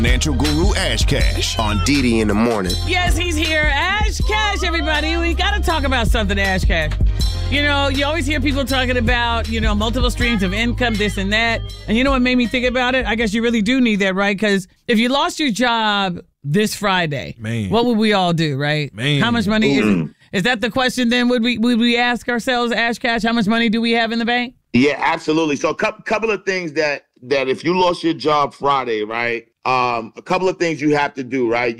Financial guru Ash Cash on Didi in the morning. Yes, he's here. Ash Cash, everybody. We got to talk about something, Ash Cash. You know, you always hear people talking about, multiple streams of income, this and that. And you know what made me think about it? I guess you really do need that, right? Because if you lost your job this Friday, what would we all do, right? How much money is that the question then? Would we ask ourselves, Ash Cash, how much money do we have in the bank? Yeah, absolutely. So a couple of things that if you lost your job Friday, right? A couple of things you have to do, right?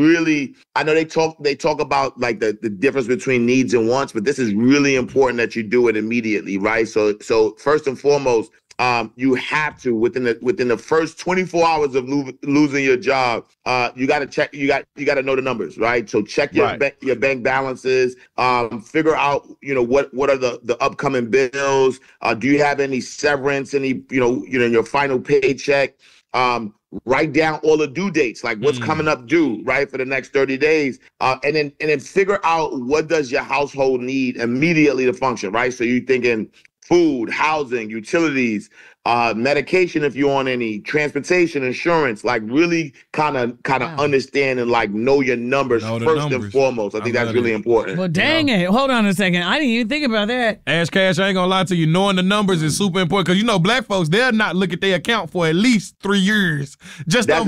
I know they talk about like the difference between needs and wants, but this is really important that you do it immediately, right? So first and foremost, you have to within the first 24 hours of losing your job, you got to check. You got to know the numbers, right? So check your bank balances. Figure out what are the upcoming bills. Do you have any severance? Any in your final paycheck? Write down all the due dates, like what's coming up due, right, for the next 30 days. And then figure out what does your household need immediately to function, right? So you're thinking food, housing, utilities, medication if you're on any, transportation, insurance, like really kind of understand and like know your numbers and foremost. I think that's really important. Well, dang it. Hold on a second. I didn't even think about that. Ash Cash, I ain't gonna lie to you. Knowing the numbers is super important because black folks, they'll not look at their account for at least 3 years just to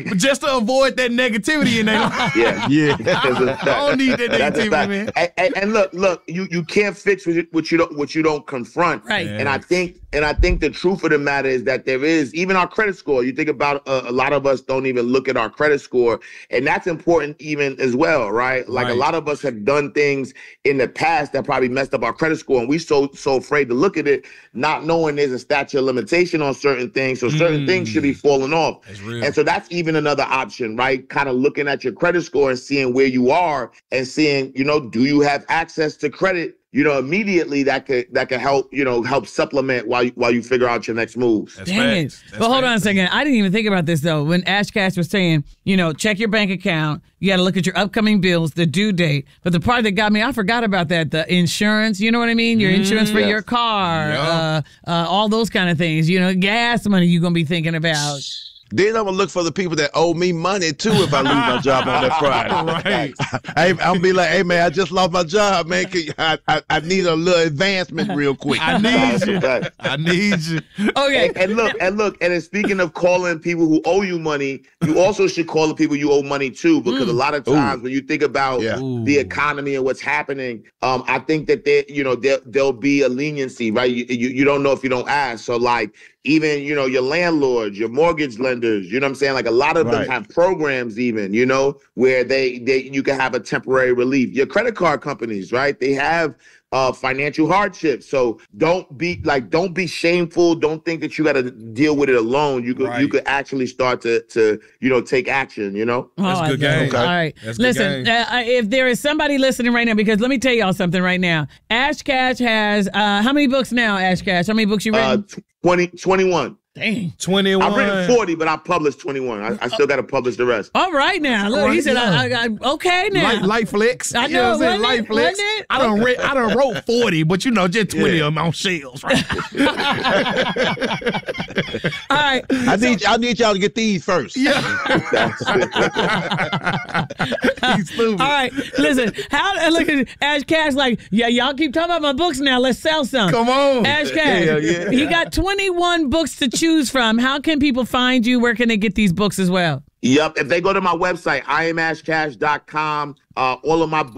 avoid that negativity in their life. Yeah. I don't need that negativity, man. And look, you can't fix what you don't confront. Right. And I think the truth of the matter is that there is, even our credit score, you think about a lot of us don't even look at our credit score, and that's important even as well, right? Like a lot of us have done things in the past that probably messed up our credit score, and we so afraid to look at it, not knowing there's a statute of limitation on certain things, so certain things should be falling off. And so that's even another option, right? Kind of looking at your credit score and seeing where you are and seeing, do you have access to credit? Immediately that could help supplement while you figure out your next moves. Dang it. But hold on a second. I didn't even think about this though. When Ash Cash was saying, check your bank account, you got to look at your upcoming bills, the due date. But the part that got me, I forgot about that, the insurance, you know what I mean? Your insurance for your car, all those kind of things, gas money you're going to be thinking about. Then I'm going to look for the people that owe me money, too, if I lose my job on that Friday. I'm going to be like, hey, man, I just lost my job, man. I need a little advancement real quick. I need you. Okay. And look, and speaking of calling people who owe you money, you also should call the people you owe money to, because a lot of times when you think about the economy and what's happening, I think that there'll be a leniency, right? You don't know if you don't ask. So like, even, your landlords, your mortgage lenders, you know what I'm saying? Like a lot of them have programs even, where you can have a temporary relief. Your credit card companies, right? They have financial hardship. So don't be shameful. Don't think that you got to deal with it alone. You could actually start to take action, That's good game. Okay. All right. Listen, if there is somebody listening right now, because let me tell y'all something right now. Ash Cash has, how many books now, Ash Cash? How many books you written? 21. Dang. 21. I've written 40, but I published 21. I still got to publish the rest. All right now. Look, he said, okay now. Light flicks. I know, what I'm saying? Light flicks. I done wrote 40, but just 20 of them on shelves, right? All right. I need y'all to get these first. Yeah. He's stupid. All right. Listen, look at Ash Cash like, y'all keep talking about my books now. Let's sell some. Come on. Ash Cash. He got 21 books to choose from. How can people find you? Where can they get these books as well? Yep. If they go to my website, IamAshCash.com, all of my